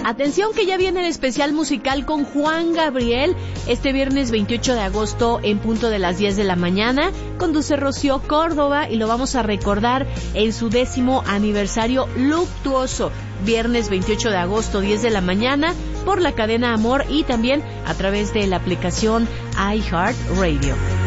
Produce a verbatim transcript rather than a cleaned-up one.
Atención que ya viene el especial musical con Juan Gabriel este viernes veintiocho de agosto en punto de las diez de la mañana. Conduce Rocío Córdoba y lo vamos a recordar en su décimo aniversario luctuoso. Viernes veintiocho de agosto, diez de la mañana, por la cadena Amor y también a través de la aplicación iHeartRadio.